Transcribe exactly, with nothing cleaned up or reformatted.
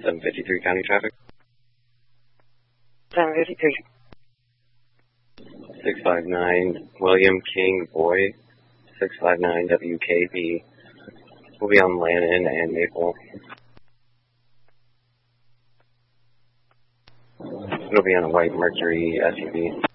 seven fifty-three county traffic. seven fifty-three. six five nine William King Boy, six five nine W K B. We'll be on Lannon and Maple. It'll be on a white Mercury S U V.